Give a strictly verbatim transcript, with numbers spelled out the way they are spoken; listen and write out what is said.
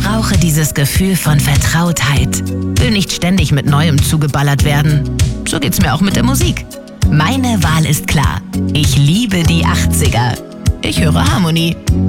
brauche dieses Gefühl von Vertrautheit. Will nicht ständig mit Neuem zugeballert werden. So geht's mir auch mit der Musik. Meine Wahl ist klar. Ich liebe die achtziger. Ich höre Harmonie.